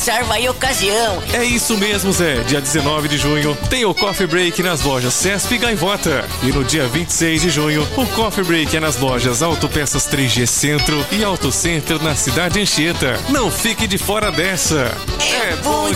observa aí a ocasião. É isso mesmo, Zé. Dia 19 de junho tem o Coffee Break nas lojas CESP e Gaivota. E no dia 26 de junho, o Coffee Break é nas lojas Autopeças 3G Centro e Auto Center na cidade Anchieta. Não fique de fora dessa. É bom